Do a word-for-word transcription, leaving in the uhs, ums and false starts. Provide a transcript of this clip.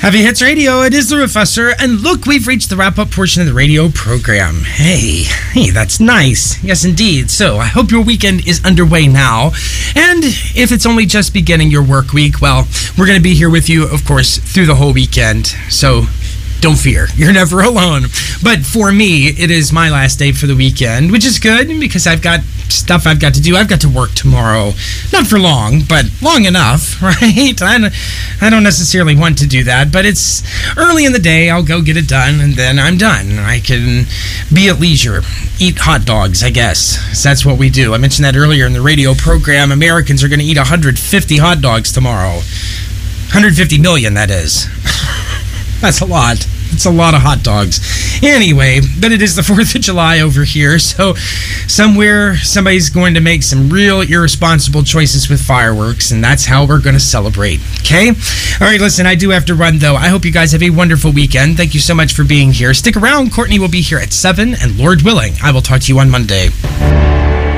Heavy Hits Radio, it is the Professor, and look, we've reached the wrap-up portion of the radio program. Hey, hey, that's nice. Yes, indeed. So, I hope your weekend is underway now, and if it's only just beginning your work week, well, we're going to be here with you, of course, through the whole weekend, so don't fear. You're never alone. But for me, it is my last day for the weekend, which is good, because I've got stuff I've got to do. I've got to work tomorrow. Not for long, but long enough, right? I don't, I don't necessarily want to do that, but it's early in the day. I'll go get it done, and then I'm done. I can be at leisure. Eat hot dogs, I guess. So that's what we do. I mentioned that earlier in the radio program. Americans are going to eat one hundred fifty hot dogs tomorrow. one hundred fifty million, that is. That's a lot. It's a lot of hot dogs. Anyway, but it is the fourth of July over here, so somewhere somebody's going to make some real irresponsible choices with fireworks, and that's how we're going to celebrate, okay? All right, listen, I do have to run, though. I hope you guys have a wonderful weekend. Thank you so much for being here. Stick around. Courtney will be here at seven, and Lord willing, I will talk to you on Monday.